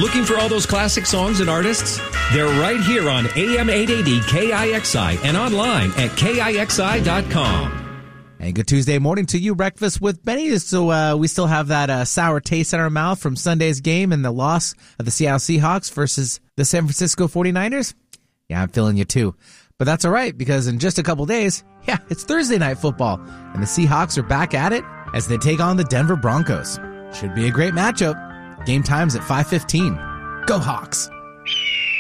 Looking for all those classic songs and artists? They're right here on AM 880 KIXI and online at KIXI.com. And good Tuesday morning to you, Breakfast with Benny. So we still have that sour taste in our mouth from Sunday's game and the loss of the Seattle Seahawks versus the San Francisco 49ers. Yeah, I'm feeling you too. But that's all right, because in just a couple days, it's Thursday Night Football, and the Seahawks are back at it as they take on the Denver Broncos. Should be a great matchup. Game time's at 5:15. Go Hawks!